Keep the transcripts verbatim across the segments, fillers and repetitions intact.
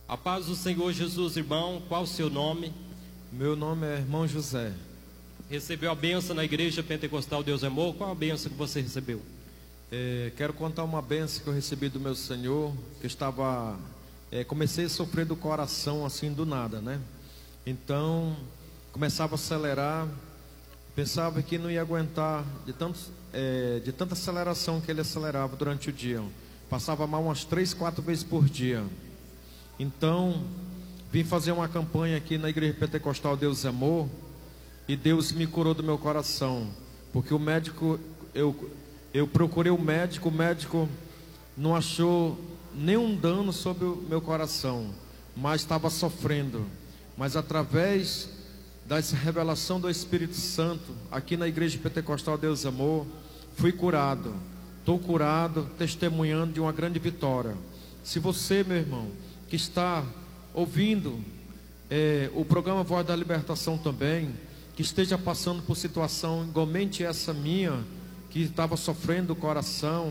A paz do Senhor Jesus, irmão. Qual o seu nome? Meu nome é irmão José. Recebeu a bênção na Igreja Pentecostal Deus é Amor? Qual a bênção que você recebeu? É, quero contar uma bênção que eu recebi do meu Senhor, que eu estava, é, comecei a sofrer do coração assim do nada, né? Então, começava a acelerar, pensava que não ia aguentar de, tanto, é, de tanta aceleração que ele acelerava durante o dia. Passava mal umas três, quatro vezes por dia. Então, vim fazer uma campanha aqui na Igreja Pentecostal Deus é Amor, e Deus me curou do meu coração, porque o médico, eu, eu procurei o médico, o médico não achou nenhum dano sobre o meu coração, mas estava sofrendo. Mas através dessa revelação do Espírito Santo, aqui na Igreja Pentecostal Deus é Amor, fui curado, estou curado, testemunhando de uma grande vitória. Se você, meu irmão, que está ouvindo é, o programa Voz da Libertação também, que esteja passando por situação igualmente essa minha, que estava sofrendo o coração,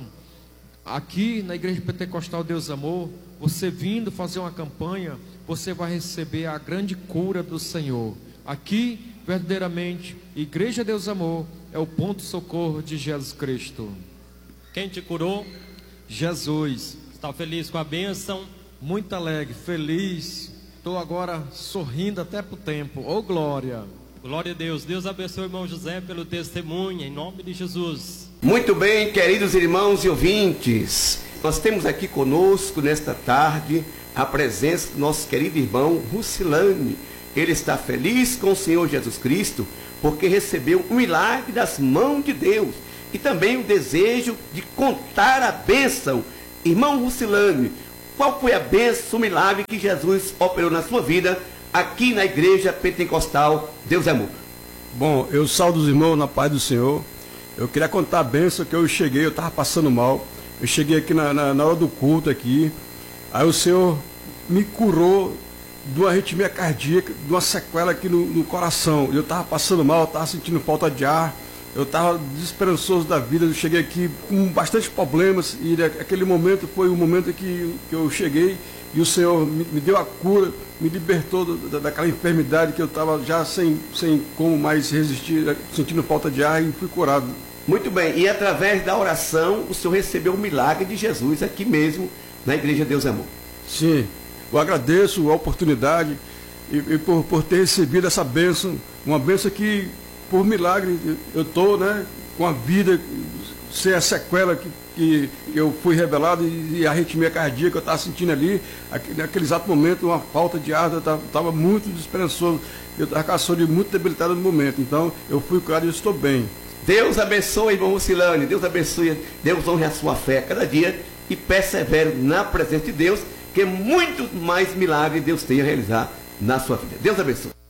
aqui na Igreja Pentecostal Deus Amor, você vindo fazer uma campanha, você vai receber a grande cura do Senhor. Aqui, verdadeiramente, Igreja Deus Amor é o ponto de socorro de Jesus Cristo. Quem te curou? Jesus. Está feliz com a bênção? Muito alegre, feliz. Estou agora sorrindo até para o tempo. Ô glória! Glória a Deus. Deus abençoe o irmão José pelo testemunho, em nome de Jesus. Muito bem, queridos irmãos e ouvintes, nós temos aqui conosco nesta tarde a presença do nosso querido irmão Rucilane. Ele está feliz com o Senhor Jesus Cristo porque recebeu um milagre das mãos de Deus e também o desejo de contar a bênção. Irmão Rucilane, qual foi a bênção, o milagre que Jesus operou na sua vida aqui na Igreja Pentecostal Deus é Amor? Bom, eu saúdo os irmãos na paz do Senhor. Eu queria contar a bênção que eu cheguei, eu estava passando mal. Eu cheguei aqui na, na, na hora do culto aqui. Aí o Senhor me curou de uma arritmia cardíaca, de uma sequela aqui no, no coração. Eu estava passando mal, eu estava sentindo falta de ar. Eu estava desesperançoso da vida, eu cheguei aqui com bastante problemas e aquele momento foi o momento que, que eu cheguei e o Senhor me, me deu a cura, me libertou da, daquela enfermidade que eu estava já sem, sem como mais resistir, sentindo falta de ar e fui curado. Muito bem, e através da oração o Senhor recebeu o milagre de Jesus aqui mesmo na Igreja Deus é Amor. Sim, eu agradeço a oportunidade e, e por, por ter recebido essa bênção, uma bênção que por milagre eu estou, né, com a vida, sem a sequela que, que eu fui revelado e, e a arritmia cardíaca que eu estava sentindo ali, aquele, naquele exato momento, uma falta de ar, eu estava muito desesperançoso, eu estava com a saúde muito debilitada no momento, então eu fui curado e estou bem. Deus abençoe, irmão Rucilane, Deus abençoe, Deus honre a sua fé cada dia e persevere na presença de Deus, que muito mais milagre Deus tem a realizar na sua vida. Deus abençoe.